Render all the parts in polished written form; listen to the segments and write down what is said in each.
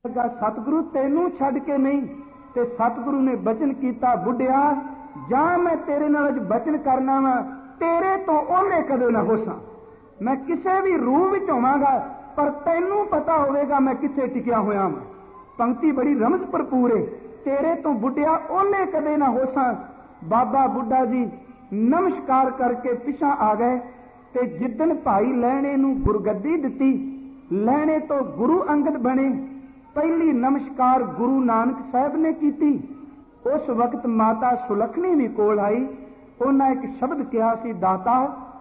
सतगुरु तेनू छड्ड के नहीं। ते सतगुरु ने बचन किया, बुढ़िया जा मैं तेरे नाल अज बचन करना वा, तेरे तो ओले कदे ना होसा। मैं किसी भी रूह विच होवांगा पर तैनू पता होवेगा मैं किथे टिकिया होया वां। पंक्ति बड़ी रमज भरपूर है। तेरे तो बुढ़िया ओले कदे ना होसा। बाबा बुढ़ा जी नमस्कार करके पिछा आ गए। ते जिदन भाई लहणे नू गुरगद्दी दिती, लहणे तो गुरु अंगद बने। पहली नमस्कार गुरु नानक साहब ने की। उस वक्त माता सुलखनी भी कोल आई। उन्हें एक शब्द कहा सी, दाता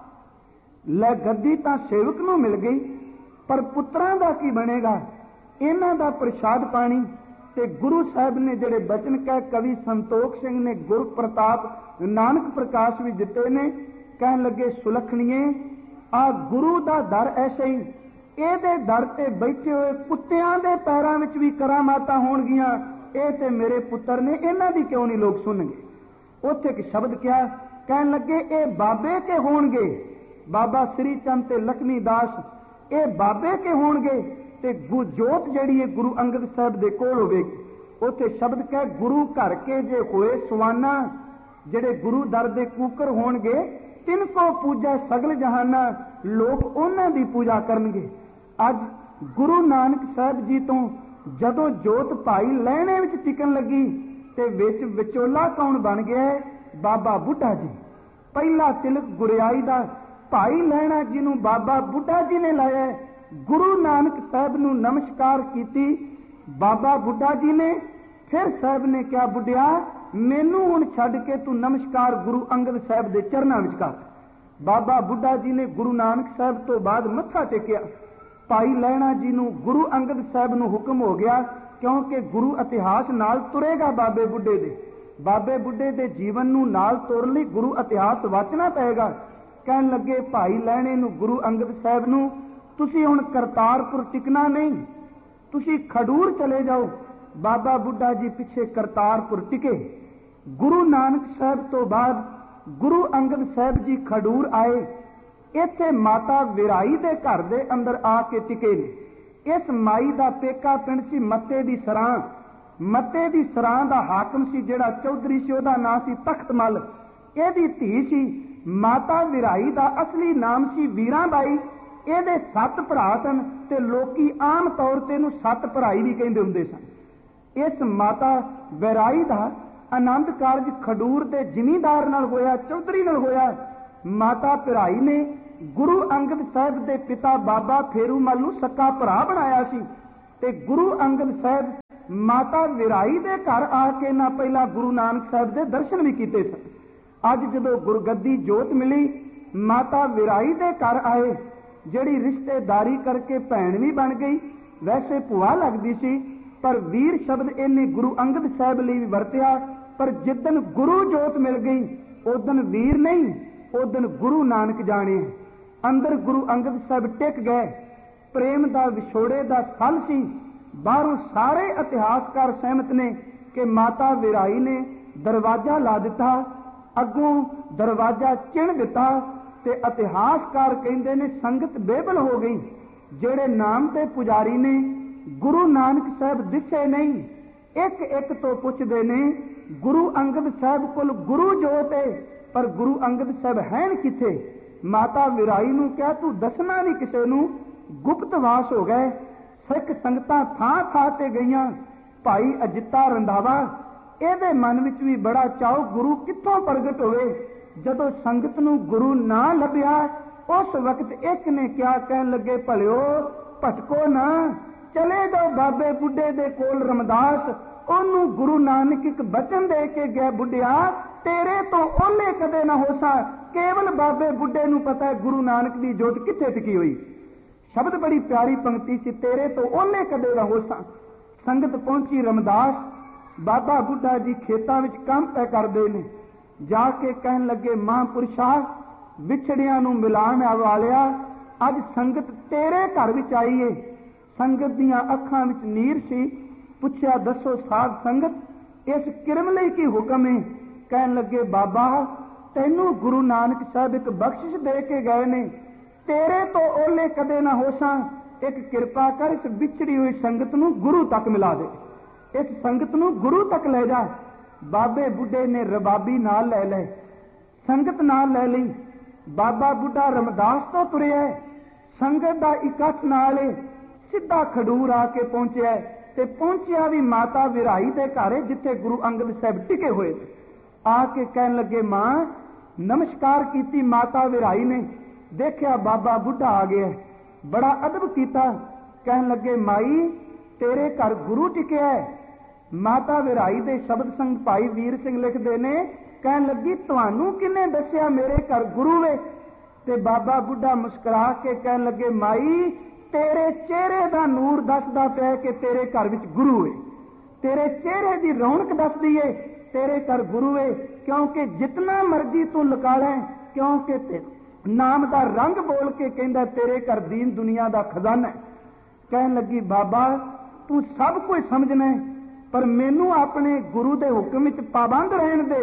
लै गद्दी तां सेवक नूं मिल गई, पर पुत्रां दा की बनेगा, इन्हां दा प्रसाद पानी। ते गुरु साहब ने जिहड़े बचन कह कवि संतोख सिंह ने गुर प्रताप नानक प्रकाश भी दिते ने। कहन लगे, सुलखणीए आ गुरु दा दर ऐसे ही, ਇਹਦੇ ਦਰ ਤੇ बैठे हुए कुत्तियां दे पैरां विच भी करामातां होणगीਆਂ। ਇਹ ਤੇ ਮੇਰੇ पुत्र ने, इन्हां दी क्यों नहीं लोग सुनणगे। उत्थे एक शब्द क्या कहन लगे, ਇਹ बाबे के होणगे। बाबा श्री चंद ते लक्ष्मी दास ਇਹ बाबे के होणगे ते जोत जिहड़ी है गुरु अंगद साहब दे कोल होवेगी। उत्थे शब्द कह, गुरु घर के जे होए सुवाना, जिहड़े गुरु दर दे कूकर होणगे, तिनको पूजा सगल जहाना, लोग उन्हां दी पूजा करनगे। अज गुरु नानक साहब जी तो जदों जोत भाई लहणे विच टिकन लगी ते विच विचोला कौन बन गया है? बाबा बुढ़ा जी। पहला तिलक गुरियाई दा भाई लहणा जी नूं बाबा बुढ़ा जी ने लाया। गुरु नानक साहब नूं नमस्कार कीती बाबा बुढ़ा जी ने। फिर साहब ने क्या, बुढ़िया मैनू हुण छड्ड के तू नमस्कार गुरु अंगद साहब दे चरनां विच कर। बाबा बुढ़ा जी ने गुरु नानक साहब तो बाद मत्था टेकिया। भाई लहणा जी नूं गुरु अंगद साहब नूं हुक्म हो गया, क्योंकि गुरु इतिहास नाल तुरेगा बाबे बुढ़े दे। बाबे बुढ़े दे जीवन नूं नाल तुरन लई गुरु इतिहास वाचना पएगा। कहन लगे, भाई लहणे नूं गुरु अंगद साहब नूं, तुसीं हुण करतारपुर टिकना नहीं, तुसीं खडूर चले जाओ। बाबा बुढ़ा जी पिछे करतारपुर टिके। गुरु नानक साहब तो बाद गुरु अंगद साहब जी खडूर आए। इत्थे माता विराई दे घर दे अंदर आके टिके ने। इस माई दा पेका पिंड सी मत्ते दी सरां। मत्ते दी सरां दा हाकम सी जिहड़ा चौधरी सी, ओहदा नाम सी तख्तमल। इहदी धी सी माता विराई दा असली नाम सी वीराबाई। ਇਹਦੇ 7 ਭਰਾ ਸਨ ਤੇ ਲੋਕੀ ਆਮ ਤੌਰ ਤੇ ਇਹਨੂੰ 7 ਭਰਾਈ ਵੀ ਕਹਿੰਦੇ ਹੁੰਦੇ ਸਨ। ਇਸ ਮਾਤਾ ਵਿਰਾਈ ਦਾ ਆਨੰਦ ਕਾਰਜ ਖਡੂਰ ਦੇ ਜ਼ਿਮੀਂਦਾਰ ਨਾਲ ਹੋਇਆ, ਚੌਧਰੀ ਨਾਲ ਹੋਇਆ। ਮਾਤਾ ਭਰਾਈ ਨੇ ਗੁਰੂ ਅੰਗਦ ਸਾਹਿਬ ਦੇ ਪਿਤਾ ਬਾਬਾ ਫੇਰੂਮਲ ਨੂੰ ਸੱਕਾ ਭਰਾ ਬਣਾਇਆ ਸੀ ਤੇ ਗੁਰੂ ਅੰਗਦ ਸਾਹਿਬ ਮਾਤਾ ਵਿਰਾਈ ਦੇ ਘਰ ਆ ਕੇ ਨਾ ਪਹਿਲਾਂ ਗੁਰੂ ਨਾਨਕ ਸਾਹਿਬ ਦੇ ਦਰਸ਼ਨ ਵੀ ਕੀਤੇ ਸਨ। ਅੱਜ ਜਦੋਂ ਗੁਰਗੱਦੀ ਜੋਤ ਮਿਲੀ, ਮਾਤਾ ਵਿਰਾਈ ਦੇ ਘਰ ਆਏ, ਜਿਹੜੀ ਰਿਸ਼ਤੇਦਾਰੀ ਕਰਕੇ ਭੈਣ ਵੀ ਬਣ ਗਈ, ਵੈਸੇ ਭੂਆ ਲੱਗਦੀ ਸੀ, ਪਰ ਵੀਰ ਸ਼ਬਦ ਇਹਨੇ ਗੁਰੂ ਅੰਗਦ ਸਾਹਿਬ ਲਈ ਵੀ ਵਰਤਿਆ। ਪਰ ਜਿੱਦਣ ਗੁਰੂ ਜੋਤ ਮਿਲ ਗਈ, ਉਦਣ ਵੀਰ ਨਹੀਂ, ਉਦਣ ਗੁਰੂ ਨਾਨਕ ਜਾਣੇ। ਅੰਦਰ ਗੁਰੂ ਅੰਗਦ ਸਾਹਿਬ ਟਿਕ ਗਏ। ਪ੍ਰੇਮ ਦਾ ਵਿਛੋੜੇ ਦਾ ਸਲ ਸੀ। ਬਾਹਰੋਂ ਸਾਰੇ ਇਤਿਹਾਸਕਾਰ ਸਹਿਮਤ ਨੇ ਕਿ ਮਾਤਾ ਵਿਰਾਈ ਨੇ ਦਰਵਾਜ਼ਾ ਲਾ ਦਿੱਤਾ, ਅੱਗੋਂ ਦਰਵਾਜ਼ਾ ਚਿਣ ਦਿੱਤਾ ਤੇ ਇਤਿਹਾਸਕਾਰ ਕਹਿੰਦੇ ਨੇ ਸੰਗਤ ਬੇਬਲ ਹੋ ਗਈ। ਜਿਹੜੇ ਨਾਮ ਤੇ ਪੁਜਾਰੀ ਨੇ ਗੁਰੂ ਨਾਨਕ ਸਾਹਿਬ ਦਿਸੇ ਨਹੀਂ, ਇੱਕ ਇੱਕ ਤੋਂ ਪੁੱਛਦੇ ਨੇ ਗੁਰੂ ਅੰਗਦ ਸਾਹਿਬ ਕੋਲ ਗੁਰੂ ਜੋਤ ਹੈ, ਪਰ ਗੁਰੂ ਅੰਗਦ ਸਾਹਿਬ ਹੈ ਕਿੱਥੇ? ਮਾਤਾ ਵਿਰਾਈ ਨੂੰ ਕਿਹਾ, ਤੂੰ ਦੱਸਣਾ ਨਹੀਂ ਕਿਸੇ ਨੂੰ, ਗੁਪਤਵਾਸ ਹੋ ਗਏ। ਸਿੱਖ ਸੰਗਤਾਂ ਥਾਂ ਥਾਂ ਤੇ ਗਈਆਂ। ਭਾਈ ਅਜਿੱਤਾ ਰੰਧਾਵਾ, ਇਹਦੇ ਮਨ ਵਿੱਚ ਵੀ ਬੜਾ ਚਾਉ ਗੁਰੂ ਕਿੱਥੋਂ ਪ੍ਰਗਟ ਹੋਵੇ। ਜਦੋਂ ਸੰਗਤ ਨੂੰ ਗੁਰੂ ਨਾ ਲੱਭਿਆ, ਉਸ ਵਕਤ ਇੱਕ ਨੇ ਕਿਹਾ, ਕਹਿਣ ਲੱਗੇ, ਭਲਿਓ ਭਟਕੋ ਨਾ, ਚਲੇ ਜਾਓ ਬਾਬੇ ਬੁੱਢੇ ਦੇ ਕੋਲ ਰਮਦਾਸ। ਉਹਨੂੰ ਗੁਰੂ ਨਾਨਕ ਇੱਕ ਬਚਨ ਦੇ ਕੇ ਗਿਆ, ਬੁੱਢਿਆ ਤੇਰੇ ਤੋਂ ਓਲੇ ਕਦੇ ਨਾ ਹੋਸਾ। ਕੇਵਲ ਬਾਬੇ ਬੁੱਢੇ ਨੂੰ ਪਤਾ ਹੈ ਗੁਰੂ ਨਾਨਕ ਦੀ ਜੋਤ ਕਿੱਥੇ ਟਿਕੀ ਹੋਈ। ਸ਼ਬਦ ਬੜੀ ਪਿਆਰੀ ਪੰਕਤੀ ਸੀ, ਤੇਰੇ ਤੋਂ ਓਲੇ ਕਦੇ ਨਾ ਹੋਸਾ। ਸੰਗਤ ਪਹੁੰਚੀ ਰਮਦਾਸ। ਬਾਬਾ ਬੁੱਢਾ ਜੀ ਖੇਤਾਂ ਵਿੱਚ ਕੰਮ ਤੈਅ ਕਰਦੇ ਨੇ। ਜਾ ਕੇ ਕਹਿਣ ਲੱਗੇ, ਮਹਾਂਪੁਰਸ਼ਾ ਵਿਛੜਿਆਂ ਨੂੰ ਮਿਲਾਣ ਵਾਲਿਆ, ਅੱਜ ਸੰਗਤ ਤੇਰੇ ਘਰ ਵਿੱਚ ਆਈ ਏ। ਸੰਗਤ ਦੀਆਂ ਅੱਖਾਂ ਵਿੱਚ ਨੀਰ ਸੀ। ਪੁੱਛਿਆ, ਦੱਸੋ ਸਾਧ ਸੰਗਤ ਇਸ ਕਿਰਮ ਲਈ ਕੀ ਹੁਕਮ ਹੈ? ਕਹਿਣ ਲੱਗੇ, ਬਾਬਾ ਤੈਨੂੰ ਗੁਰੂ ਨਾਨਕ ਸਾਹਿਬ ਇੱਕ ਬਖਸ਼ਿਸ਼ ਦੇ ਕੇ ਗਏ ਨੇ, ਤੇਰੇ ਤੋਂ ਓਲੇ ਕਦੇ ਨਾ ਹੋਸਾਂ। एक किरपा कर इस बिछड़ी हुई संगत नूं गुरु तक मिला दे, इस संगत नूं गुरु तक ले जा। बाबे बुढ़े ने रबाबी नाल लै ले, संगत नाल लै लई। बाबा बुढ़ा रमदास तो तुरिया, संगत दा इकट्ठ नाल सीधा खडूर आके पहुंचिया ते पहुंचिया भी माता विराई दे घर जिथे गुरु अंगद साहब टिके हुए। आके कहन लगे मां नमस्कार कीती। माता विराई ने देखिया बाबा बुढ़ा आ गया, बड़ा अदब किया। कहन लगे माई तेरे घर गुरु टिकिया है। माता विराई दे शब्द संग भाई वीर सिंह लिखते ने, कहन लगी तुहानू किने दसिया मेरे घर गुरु वे? ते बाबा बुढ़ा मुस्कुरा के कहन लगे माई तेरे चेहरे दा नूर दसदा पिया कि तेरे घर विच गुरु है, तेरे चेहरे दी रौनक दसदी है तेरे घर गुरु है। क्योंकि जितना मर्जी तू लुका लै, क्योंकि नाम दा रंग बोल के कहंदा तेरे घर दीन दुनिया दा खजाना है। कहन लगी बाबा तू सब कुछ समझना है, पर मैनू अपने गुरु दे हुक्म विच पाबंद रहन दे,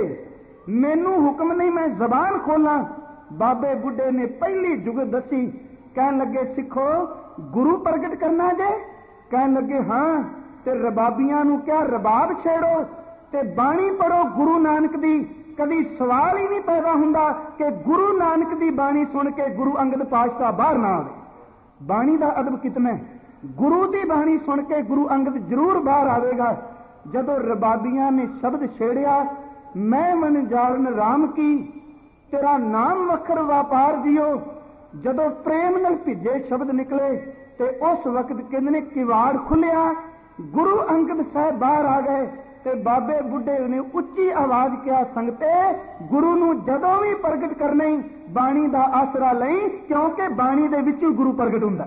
मैनू हुक्म नहीं मैं जबान खोला। बाबे बुढ़े ने पहली जुगत दसी। कहन लगे सिखो गुरु प्रगट करना जे? कहन लगे हाँ। ते रबाबियां नू क्या रबाब छेड़ो ते बाणी पढ़ो गुरु नानक दी। कभी सवाल ही नहीं पैदा हुंदा कि गुरु नानक दी बाणी सुन के गुरु अंगद पातशाह बाहर ना आवे। बाणी दा अदब कितना है, गुरु दी बाणी सुन के गुरु अंगद जरूर बाहर आवेगा। जदों रबाबियां ने शब्द छेड़िया मैं मन जालन राम की, तेरा नाम वखर व्यापार जियो, जदों प्रेम नाल भिजे शब्द निकले ते उस वक्त कहंदे ने किवाड़ खुलिया, गुरु अंगद साहब बाहर आ गए। ते बाबे बुढ़े ने उच्ची आवाज किया संगते गुरु नूं जदों भी प्रगट करना बाणी दा आसरा लई, क्योंकि बाणी दे विच गुरु प्रगट हुंदा।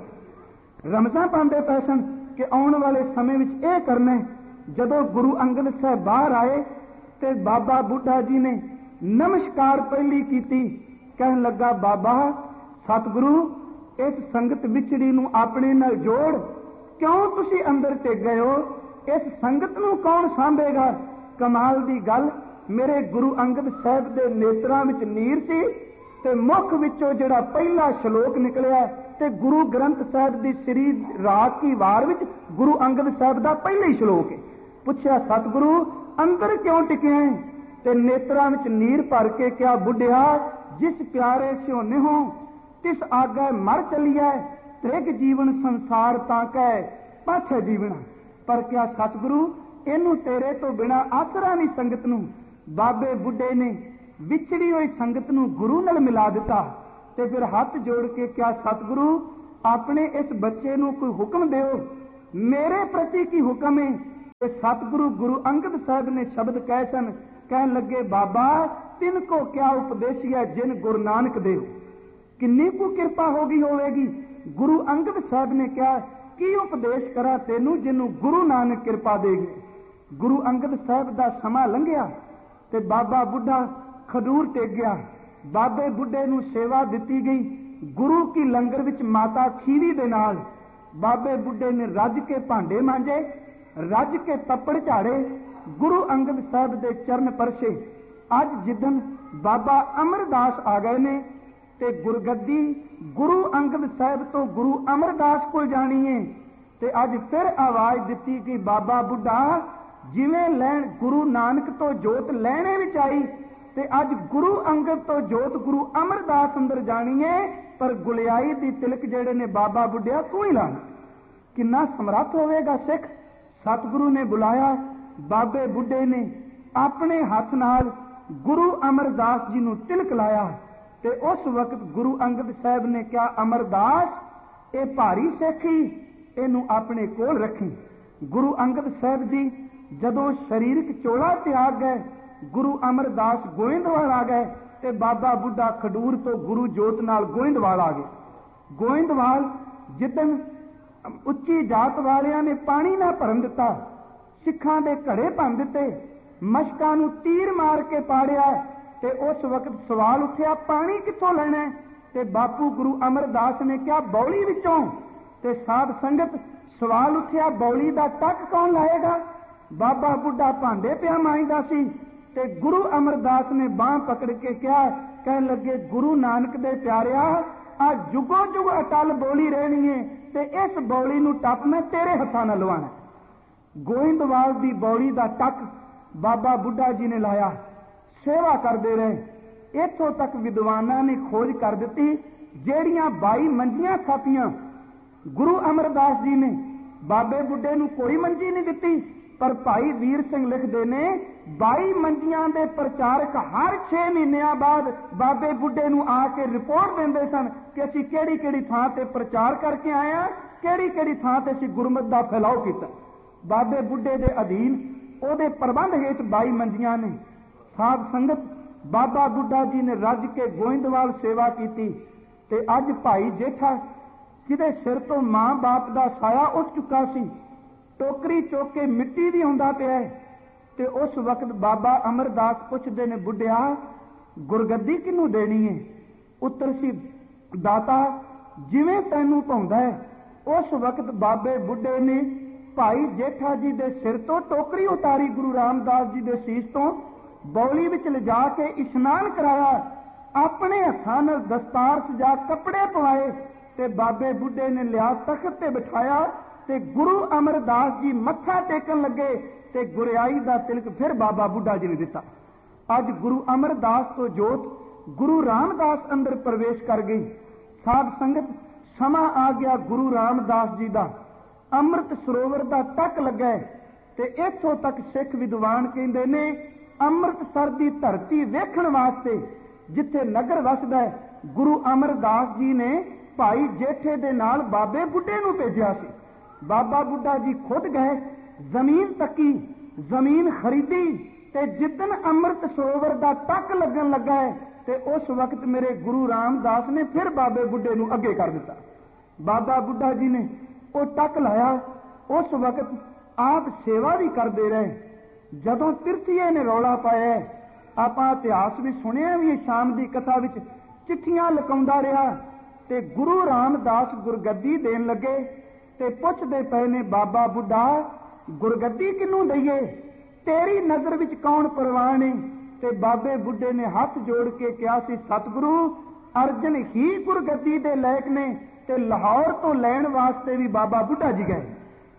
रमजां पांदे पै सन कि आउण वाले समय विच इह करना। जदों गुरु अंगद साहब बाहर आए ते बाबा बुढ़ा जी ने नमस्कार पहली कीती। कहन लगा बाबा सतगुरु इस संगत विछड़ी नूं अपने नाल जोड़, क्यों तुसीं अंदर टिक गए हो? इस संगत नूं कौन सांभेगा? कमाल दी गल मेरे गुरु अंगद साहब दे नेत्रां विच नीर सी ते मुख विचों जिहड़ा पहला श्लोक निकलिया ते गुरु ग्रंथ साहब दी श्री राग की वार विच गुरु अंगद साहब दा पहला ही श्लोक है। पुछया सतगुरु अंदर क्यों टिके हैं? ते नेत्रां विच नीर भर के क्या बुढ़िया जिस प्यारे स्योने हो तिस आगे मर चलिया, त्रिग जीवन संसार ताकै पाछे जीवना। पर क्या सतगुरु इनू तेरे तो बिना आसरा नहीं संगत नूं? बाबे बुढ़े ने विछड़ी हुई संगत नूं गुरु नाल मिला दिता ते फिर हाथ जोड़ के क्या सतगुरु अपने इस बच्चे नूं कोई हुक्म दिओ, मेरे प्रति की हुक्म है? ते सतगुरु गुरु अंगद साहब ने शब्द कहे सन। कहन लगे बाबा तिनको क्या उपदेशिया जिन गुरु नानक देव, किन्नी को कृपा होगी होवेगी। गुरु अंगद साहब ने क्या की उपदेश करा तेनू जिन्नू गुरु नानक कृपा देगी। गुरु अंगद साहब दा समा लंघिया ते बाबा बुढ़ा खडूर टेक गया। बाबे बुढ़े नू सेवा दिती गई। गुरु की लंगर विच माता खीवी दे नाल बाबे बुढ़े ने रज के भांडे मांजे, रज के तप्पड़ झाड़े, गुरु अंगद साहब दे चरण परसे। अज जिदन बाबा अमरदास आ गए ने ते गुरगद्दी गुरु अंगद साहब तो गुरु अमरदास को जानी है। ते अज फिर आवाज दी कि बाबा बुढ़ा जिवें लैन गुरु नानक तो जोत लैने विच आई ते अज गुरु अंगद तो जोत गुरु अमरदास अंदर जानी है, पर गुलियाई दी तिलक जेड़े ने बाबा बुढ़िया तू ही लाना। किन्ना समर्थ होवेगा सिख। सतगुरु ने बुलाया। बाबे बुढ़े ने अपने हाथ नाल गुरु अमरदास जी नूं तिलक लाया ते उस वक्त गुरु अंगद साहब ने क्या अमरदास ये भारी सिखी इनू अपने कोल रखी। गुरु अंगद साहब जी जदों शरीरक चोला त्याग गए, गुरु अमरदास गोइंदवाल आ गए ते बाबा बुढ़ा खडूर तो गुरु जोत नाल गोइंदवाल आ गए। गोइंदवाल जिदन उच्ची जात वालियां ने पानी ना भरन दिता, सिखां दे घड़े भन दिते, मशकां नूं तीर मार के पाड़िया ते उस वक्त सवाल उठिया पानी कित्थों लेना है? ते बापू गुरु अमरदास ने क्या बौली विचों? ते साध संगत सवाल उठिया बौली दा टक कौन लाएगा? बाबा बुढ़ा भांडे पिया मांजदा सी ते गुरु अमरदास ने बांह पकड़ के क्या कहन लगे गुरु नानक दे प्यारिया आ जुगो जुग अटल बोली रहनी है, ते इस बौली नूं टप मैं तेरे हत्थां नाल लवाना। गोइंदवाल दी बौली दा टक बाबा बुढ़ा जी ने लाया, सेवा करते रहे। इथों तक विद्वानां ने खोज कर दी, ਜਿਹੜੀਆਂ 22 ਮੰਜੀਆਂ ਥਾਪੀਆਂ गुरु अमरदास जी ने बाबे बुढ़े नूं कोई मंजी नहीं दिती, पर भाई वीर सिंह लिखते ने 22 मंजियां दे प्रचारक हर 6 महीनों बाद बाबे बुढ़े नूं आके रिपोर्ट देंदे सन कि असीं किहड़ी किहड़ी थां ते प्रचार करके आए हां, किहड़ी किहड़ी थां ते असीं गुरमत दा फैलाव कीता। बाबे बुढ़े दे अधीन ਉਹਦੇ प्रबंध हेठ 22 मंजियां ने। साध संगत बाबा बुढ़ा जी ने रज के गोइंदवाल सेवा की, ते अज भाई जेठा जिहदे सिर तो मां बाप का साया उठ चुका सी, टोकरी चुक के मिट्टी भी आउंदा पिया, ते उस वक्त बाबा अमरदास पुछदे ने, बुढ़िया गुरगद्दी किनू देनी है? उत्तर सी, दाता जिवें तैनू भाउंदा है। उस वक्त बाबे बुढ़े ने भाई जेठा जी दे सिर तो टोकरी उतारी, गुरु रामदास जी दे शीश तो बौली विच लिजा के इशनान कराया, अपने हत्थां नाल दस्तार सजा कपड़े पवाए, ते बाबे बुढ़े ने लिया तख्त ते बिठाया, ते गुरु अमरदास जी मत्था टेकन लगे, ते गुरियाई दा तिलक फिर बाबा बुढ़ा जी ने दिता। अज गुरु अमरदास तो जोत गुरु रामदास अंदर प्रवेश कर गई। साध संगत समा आ गया गुरु रामदास जी दा, अमृत सरोवर दा टक लगा, ते इथों तक सिख विद्वान कहंदे ने अमृतसर दी धरती वेखण वास्ते जिथे नगर वसदा है, गुरु अमरदास जी ने भाई जेठे दे नाल बाबे बुढ़े नूं भेजिया सी। बाबा बुढ़ा जी खुद गए, जमीन तकी, जमीन खरीदी, ते जिदन अमृत सरोवर दा टक लगन लगा है, ते उस वक्त मेरे गुरु रामदास ने फिर बाबे बुढ़े नूं अगे कर दिता। बाबा बुढ़ा जी ने वो टक लाया, उस वक्त आप सेवा भी करते रहे। जदों तिरथिए ने रौला पाया, आपां इतिहास भी सुनिया भी, शाम की कथा विच चिट्ठियां लकाउंदा रहा, ते गुरु रामदास गुरगद्दी देन लगे, ते पुछदे पए ने, बाबा बुढ़ा गुरगद्दी किनू दईए, तेरी नजर विच कौन परवान है? ते बाबे बुढ़े ने हाथ जोड़ के कहा सी, सतगुरु अर्जन ही गुरगद्दी दे लायक ने, ते लाहौर तो लैण वास्ते भी बाबा बुढ़ा जी गए,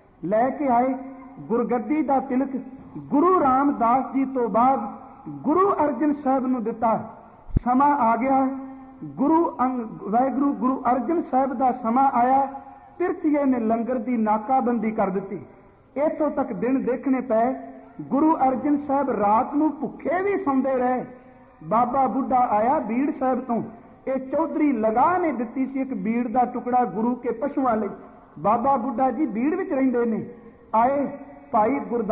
लैके आए। गुरगद्दी दा तिलक गुरु रामदास जी तो बाद गुरु अर्जन साहब नूं दिता। समा आ गया, वाहिगुरु गुरु अर्जन साहब का समा आया, तिरथिए ने लंगर की नाकाबंदी कर दी। इतों तक दिन देखने पे गुरु अर्जन साहब रात नूं भुखे भी सौंदे रहे। बाबा बुढ़ा आया बीड़ साहब तो, ये चौधरी लगा ने दिती सी एक बीड़ का टुकड़ा गुरु के पशुओं लई। बाबा बुढ़ा जी बीड़ विच रहिंदे ने, आए भाई गुरदास